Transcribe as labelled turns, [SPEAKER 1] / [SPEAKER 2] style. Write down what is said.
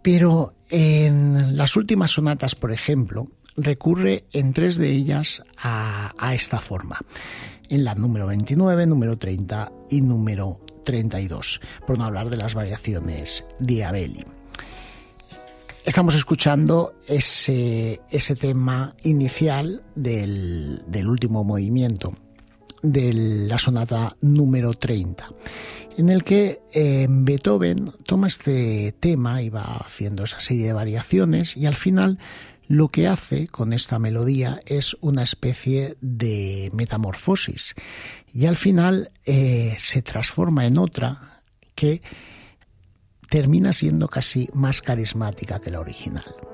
[SPEAKER 1] Pero en las últimas sonatas, por ejemplo, recurre en 3 de ellas a esta forma. En la número 29, número 30 y número 32, por no hablar de las variaciones Diabelli. Estamos escuchando ese tema inicial del último movimiento de la sonata número 30, en el que Beethoven toma este tema y va haciendo esa serie de variaciones, y al final lo que hace con esta melodía es una especie de metamorfosis, y al final se transforma en otra que termina siendo casi más carismática que la original.